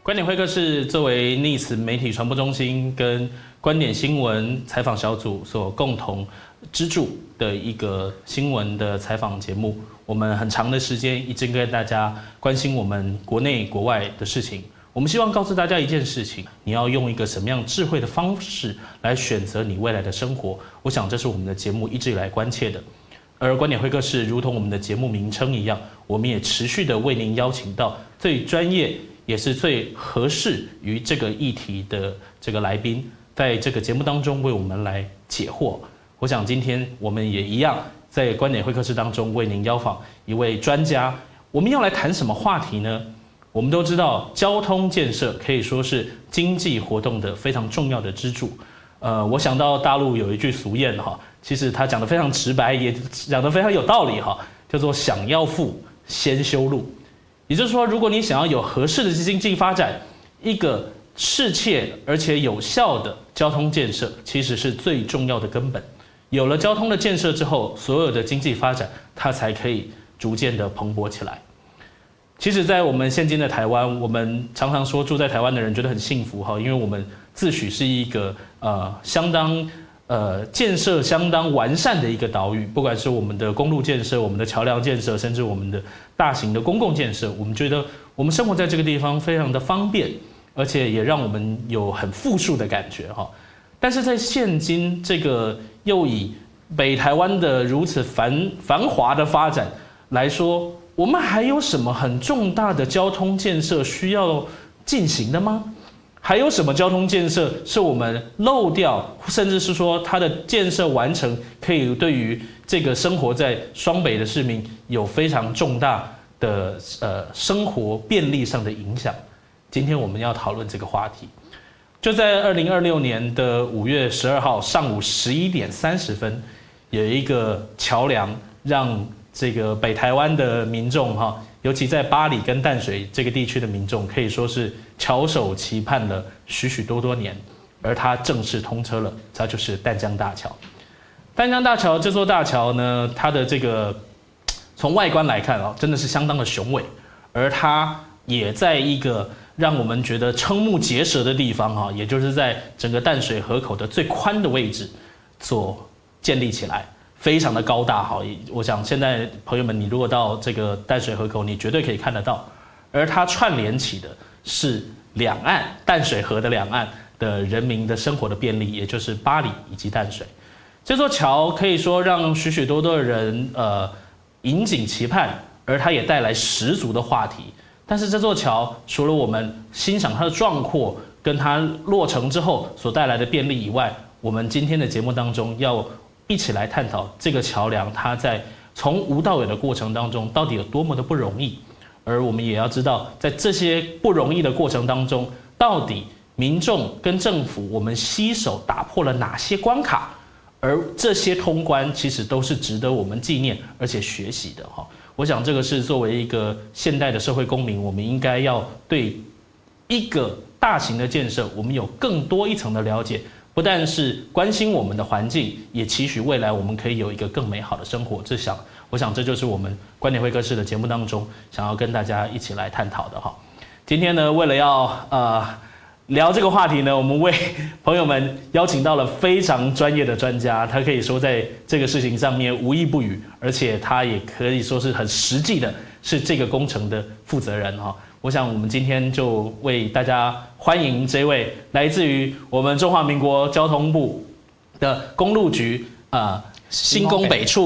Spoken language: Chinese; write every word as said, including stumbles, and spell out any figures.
观点会客室作为 N I S 媒体传播中心跟观点新闻采访小组所共同资助的一个新闻的采访节目，我们很长的时间一直跟大家关心我们国内国外的事情。我们希望告诉大家一件事情：你要用一个什么样智慧的方式来选择你未来的生活。我想这是我们的节目一直以来关切的。而观点会客室如同我们的节目名称一样，我们也持续的为您邀请到最专业也是最合适于这个议题的这个来宾，在这个节目当中为我们来解惑。我想今天我们也一样，在观点会客室当中为您邀访一位专家。我们要来谈什么话题呢？我们都知道，交通建设可以说是经济活动的非常重要的支柱。呃，我想到大陆有一句俗谚哈，其实他讲得非常直白，也讲得非常有道理哈，叫做“想要富，先修路”。也就是说，如果你想要有合适的经济发展，一个适切而且有效的交通建设，其实是最重要的根本。有了交通的建设之后，所有的经济发展它才可以逐渐的蓬勃起来。其实，在我们现今的台湾，我们常常说住在台湾的人觉得很幸福哈，因为我们自诩是一个呃相当呃建设相当完善的一个岛屿，不管是我们的公路建设、我们的桥梁建设，甚至我们的大型的公共建设，我们觉得我们生活在这个地方非常的方便，而且也让我们有很富庶的感觉哈。但是在现今这个又以北台湾的如此繁繁华的发展来说，我们还有什么很重大的交通建设需要进行的吗？还有什么交通建设是我们漏掉，甚至是说它的建设完成可以对于这个生活在双北的市民有非常重大的呃生活便利上的影响？今天我们要讨论这个话题。就在二零二六年的五月十二号上午十一点三十分，有一个桥梁让这个北台湾的民众哈，尤其在八里跟淡水这个地区的民众，可以说是翘首期盼了许许多多年，而它正式通车了，它就是淡江大桥。淡江大桥这座大桥呢，它的这个从外观来看啊，真的是相当的雄伟，而它也在一个让我们觉得瞠目结舌的地方哈，也就是在整个淡水河口的最宽的位置所建立起来。非常的高大哈，我想现在朋友们，你如果到这个淡水河口，你绝对可以看得到。而它串联起的是两岸淡水河的两岸的人民的生活的便利，也就是八里以及淡水。这座桥可以说让许许多多的人呃引颈期盼，而它也带来十足的话题。但是这座桥除了我们欣赏它的壮阔跟它落成之后所带来的便利以外，我们今天的节目当中要一起来探讨这个桥梁，它在从无到有的过程当中到底有多么的不容易，而我们也要知道，在这些不容易的过程当中，到底民众跟政府我们携手打破了哪些关卡，而这些通关其实都是值得我们纪念而且学习的哈。我想这个是作为一个现代的社会公民，我们应该要对一个大型的建设，我们有更多一层的了解。不但是关心我们的环境，也期许未来我们可以有一个更美好的生活。这想，我想这就是我们观点会客室的节目当中想要跟大家一起来探讨的哈。今天呢，为了要呃聊这个话题呢，我们为朋友们邀请到了非常专业的专家，他可以说在这个事情上面无一不语，而且他也可以说是很实际的，是这个工程的负责人哈。我想我们今天就为大家欢迎这位来自于我们中华民国交通部的公路局啊、呃、新工北处